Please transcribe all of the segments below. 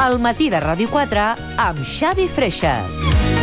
El matí de Ràdio 4 amb Xavi Freixas.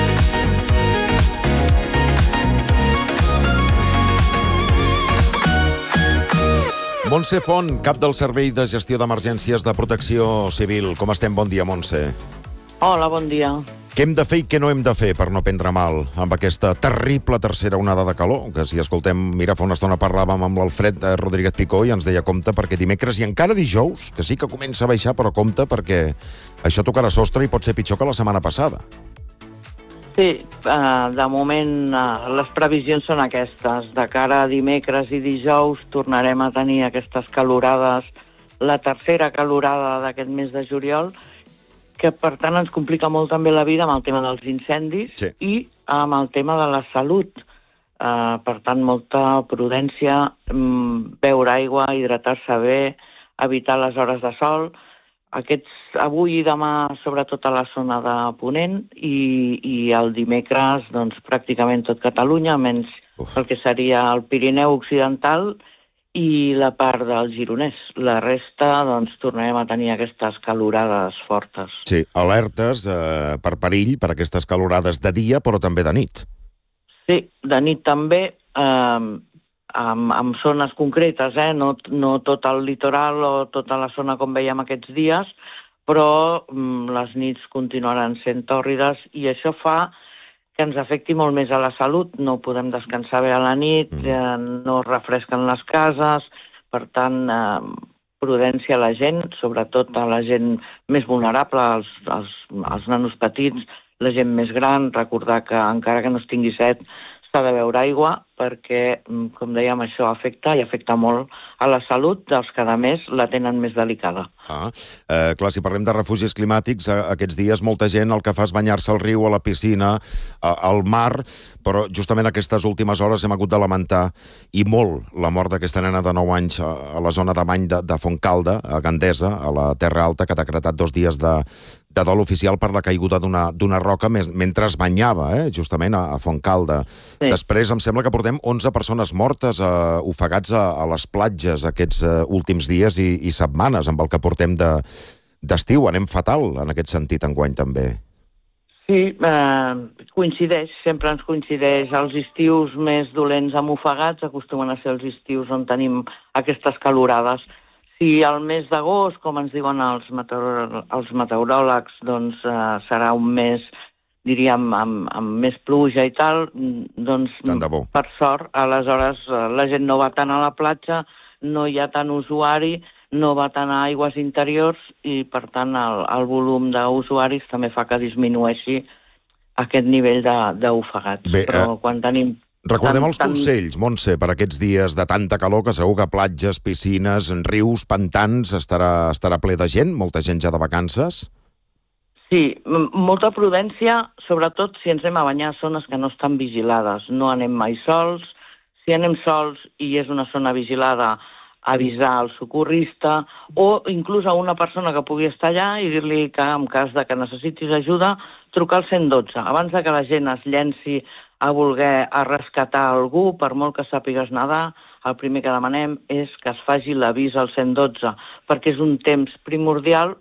Montse Font, cap del Servei de Gestió d'Emergències de Protecció Civil. Com estem? Bon dia, Montse. Hola, bon dia. Què hem de fer i què no hem de fer per no prendre mal amb aquesta terrible tercera onada de calor? Que si escoltem, mira, fa una estona parlàvem amb l'Alfred Rodríguez Picó i ens deia compte perquè dimecres i encara dijous, que sí que comença a baixar, però compte perquè això tocarà sostre i pot ser pitjor que la setmana passada. Sí, de moment les previsions són aquestes. De cara a dimecres i dijous tornarem a tenir aquestes calorades, la tercera calorada d'aquest mes de juliol, que per tant ens complica molt també la vida amb el tema dels incendis i amb el tema de la salut. Per tant, molta prudència, beure aigua, hidratar-se bé, evitar les hores de sol. Avui i demà, sobretot a la zona de Ponent, i el dimecres, doncs, pràcticament tot Catalunya, menys el que seria el Pirineu Occidental i la part del Gironès. La resta, doncs, tornarem a tenir aquestes calorades fortes. Sí, alertes per perill per aquestes calorades de dia, però també de nit. Sí, de nit també, amb zones concretes, no tot el litoral o tota la zona com veiem aquests dies, però les nits continuaran sent tòrrides i això fa que ens afecti molt més a la salut. No podem descansar bé a la nit, no refresquen les cases, per tant, prudència a la gent, sobretot a la gent més vulnerable, als nanos petits, la gent més gran, recordar que encara que no es tingui set, s'ha de beure aigua perquè, com dèiem, això afecta i afecta molt a la salut dels que, a més, la tenen més delicada. Clar, si parlem de refugis climàtics, aquests dies molta gent el que fa és banyar-se al riu, a la piscina, al mar, però justament aquestes últimes hores hem hagut de lamentar, i molt, la mort d'aquesta nena de 9 anys a la zona de Bany de Fontcalda, a Gandesa, a la Terra Alta, que ha decretat 2 dies de dol oficial per la caiguda d'una roca mentre es banyava, justament a Fontcalda. Sí. Després em sembla que portem 11 persones mortes ofegats a les platges aquests últims dies i setmanes amb el que portem d'estiu. Anem fatal en aquest sentit enguany també. Sí, coincideix, sempre ens coincideix. Els estius més dolents amb ofegats acostumen a ser els estius on tenim aquestes calorades. Si al mes d'agost, com ens diuen els meteoròlegs, doncs serà un mes, diríem, amb més pluja i tal, doncs per sort, aleshores la gent no va tant a la platja, no hi ha tant usuari, no va tant a aigües interiors i, per tant, el volum d'usuaris també fa que disminueixi aquest nivell d'ofegats. Però quan tenim... Recordem els consells, Montse, per aquests dies de tanta calor, que segur que platges, piscines, rius, pantans, estarà ple de gent, molta gent ja de vacances. Sí, molta prudència, sobretot si ens anem a banyar a zones que no estan vigilades. No anem mai sols. Si anem sols i és una zona vigilada, avisar al socorrista o inclús a una persona que pugui estar allà i dir-li que en cas de que necessitis ajuda, trucar al 112. Abans de que la gent es llenci a voler rescatar algú, per molt que sàpigues nedar, el primer que demanem és que es faci l'avís al 112, perquè és un temps primordial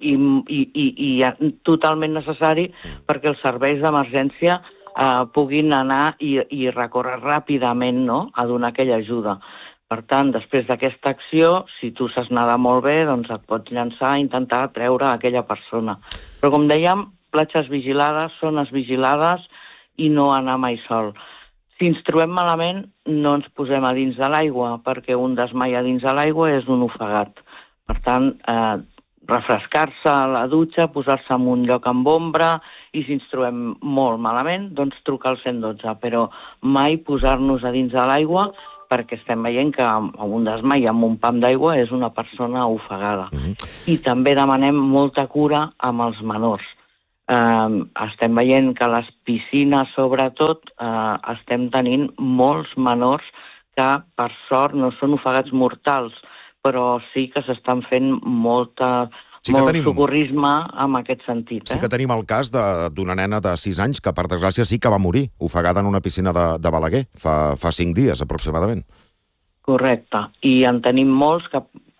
i totalment necessari perquè els serveis d'emergència puguin anar i recórrer ràpidament a donar aquella ajuda. Per tant, després d'aquesta acció, si tu saps nedar molt bé, doncs et pots llançar a intentar treure aquella persona. Però, com dèiem, platges vigilades, zones vigilades i no anar mai sol. Si ens trobem malament, no ens posem a dins de l'aigua, perquè un desmai a dins de l'aigua és un ofegat. Per tant, refrescar-se a la dutxa, posar-se en un lloc amb ombra, i si ens trobem molt malament, doncs trucar al 112, però mai posar-nos a dins de l'aigua, perquè estem veient que amb un desmai, amb un pam d'aigua, és una persona ofegada. I també demanem molta cura amb els menors. Estem veient que a les piscines, sobretot, estem tenint molts menors que, per sort, no són ofegats mortals, però sí que s'estan fent molt socorrisme en aquest sentit. Sí que tenim el cas d'una nena de 6 anys que, per desgràcia, sí que va morir ofegada en una piscina de Balaguer fa 5 dies, aproximadament. Correcte. I en tenim molts que,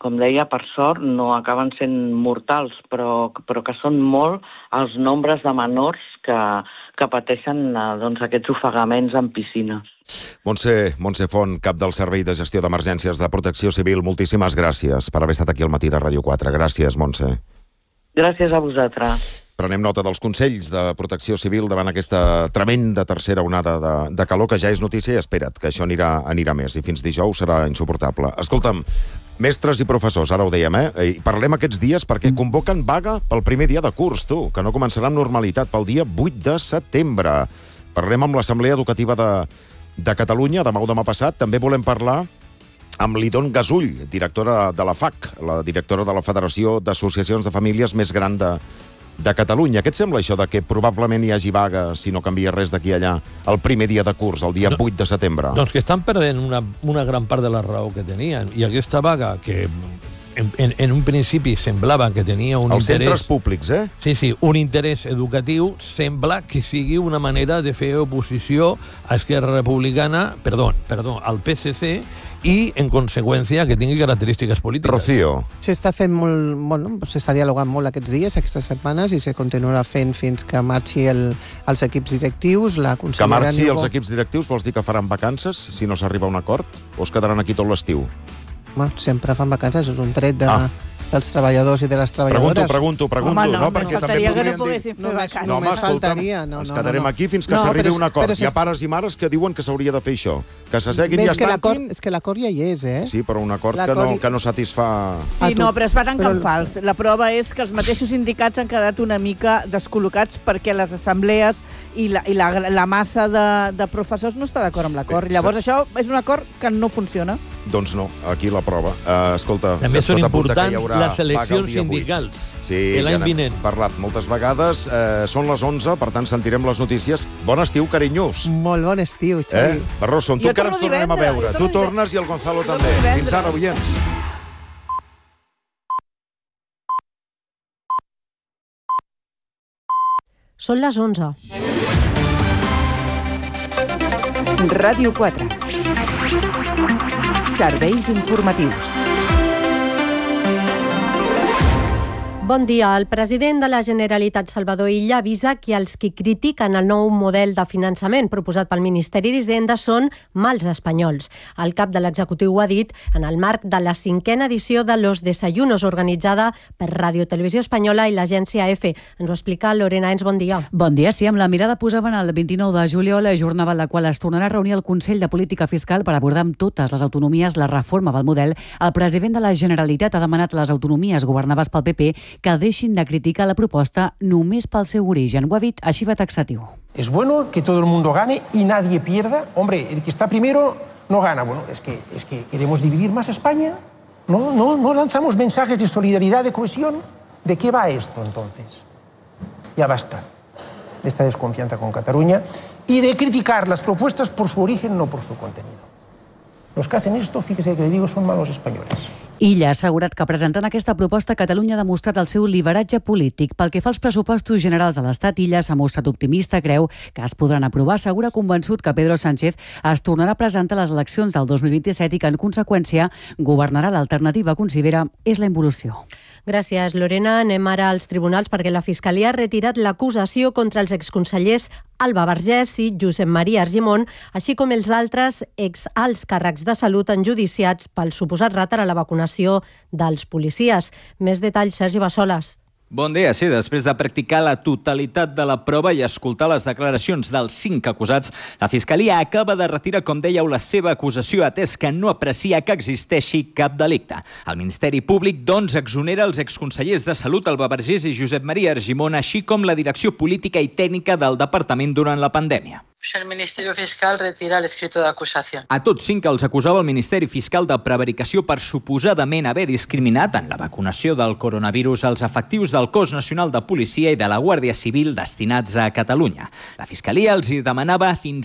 com deia, per sort, no acaben sent mortals, però que són molt els nombres de menors que pateixen aquests ofegaments en piscines. Montse Font, cap del Servei de Gestió d'Emergències de Protecció Civil, moltíssimes gràcies per haver estat aquí al matí de Ràdio 4. Gràcies, Montse. Gràcies a vosaltres. Prenem nota dels consells de Protecció Civil davant aquesta tremenda tercera onada de calor, que ja és notícia, i espera't, que això anirà més, i fins dijous serà insuportable. Escolta'm, mestres i professors, ara ho dèiem, i parlem aquests dies perquè convoquen vaga pel primer dia de curs, que no començarà amb normalitat, pel dia 8 de setembre. Parlem amb l'Assemblea Educativa de Catalunya, demà o demà passat. També volem parlar amb l'Idon Gasull, directora de la FAC, la directora de la Federació d'Associacions de Famílies més gran de Catalunya. Què et sembla això de que probablement hi hagi vaga, si no canvia res d'aquí allà, el primer dia de curs, el dia 8 de setembre? Doncs que estan perdent una gran part de la raó que tenien. I aquesta vaga, que en un principi semblava que tenia un Els interès... centres públics, Sí, un interès educatiu, sembla que sigui una manera de fer oposició a Esquerra Republicana, perdó, al PSC, i, en conseqüència, que tingui característiques polítiques. Rocío. S'està fent s'està dialogant molt aquests dies, aquestes setmanes, i se continuarà fent fins que marxi els equips directius. Que marxi els equips directius vols dir que faran vacances, si no s'arriba a un acord? O es quedaran aquí tot l'estiu? Sempre fan vacances, és un tret dels treballadors i de les treballadores. Pregunto. Home, no, perquè faltaria també que no poguessin fer vacances. No, home, escolta'm, ens quedarem aquí fins que s'arribi a un acord. Hi ha pares i mares que diuen que s'hauria de fer això. Que s'asseguin i es tanquin... És que l'acord ja hi és, Sí, però un acord que no satisfà... Sí, no, però es va tancar en fals. La prova és que els mateixos sindicats han quedat una mica descol·locats perquè les assemblees i la massa de professors no està d'acord amb l'acord. Llavors això és un acord que no funciona. Doncs no, aquí la prova. Escolta, també són importants les eleccions sindicals l'any vinent. Parlat moltes vegades. Són les 11, per tant sentirem les notícies. Bon estiu, carinyos. Molt bon estiu, Xavi. Barroso, amb tu encara ens tornarem a veure. Tu tornes i el Gonzalo també. Fins ara, oients. Són les 11. Ràdio 4. Serveis informatius. Bon dia. El president de la Generalitat, Salvador Illa, avisa que els que critiquen el nou model de finançament proposat pel Ministeri d'Hisenda són mals espanyols. El cap de l'executiu ho ha dit en el marc de la 5a edició de Los Desayunos, organitzada per Radio Televisió Espanyola i l'agència EFE. Ens ho explica Lorena Ens. Bon dia. Bon dia. Sí, amb la mirada posaven el 29 de juliol, jornada en la qual es tornarà a reunir el Consell de Política Fiscal per abordar amb totes les autonomies la reforma del model. El president de la Generalitat ha demanat a les autonomies governades pel PP que deixin de criticar la proposta només pel seu origen. Ho ha dit així va taxatiu. Es bueno que todo el mundo gane y nadie pierda. Hombre, el que está primero no gana. Bueno, es que queremos dividir más España. No lanzamos mensajes de solidaridad, de cohesión. ¿De qué va esto entonces? Ya basta de esta desconfianza con Cataluña y de criticar las propuestas por su origen, no por su contenido. Los que hacen esto, fíjese que le digo, son malos españoles. Illa ha assegurat que presentant aquesta proposta Catalunya ha demostrat el seu lideratge polític. Pel que fa als pressupostos generals de l'Estat, Illa s'ha mostrat optimista, creu que es podran aprovar, assegura convençut que Pedro Sánchez es tornarà a presentar a les eleccions del 2027 i que, en conseqüència, governarà l'alternativa, considera, és la involució. Gràcies, Lorena. Anem ara als tribunals perquè la Fiscalia ha retirat l'acusació contra els exconsellers Alba Vergés i Josep Maria Argimon, així com els altres exalts càrrecs de salut enjudiciats pel suposat retard a la vacunació dels policies. Més detalls, Sergi Bassoles. Bon dia. Sí, després de practicar la totalitat de la prova i escoltar les declaracions dels 5 acusats, la Fiscalia acaba de retirar, com dèieu, la seva acusació, atès que no aprecia que existeixi cap delicte. El Ministeri Públic, doncs, exonera els exconsellers de Salut, Alba Vergés i Josep Maria Argimon, així com la direcció política i tècnica del departament durant la pandèmia. El Ministerio Fiscal retira el escrito de acusación. A tots 5 els acusava el Ministeri Fiscal de prevaricació per suposadament haver discriminat en la vacunació del coronavirus els efectius del Cos Nacional de Policia i de la Guàrdia Civil destinats a Catalunya. La Fiscalia els hi demanava fins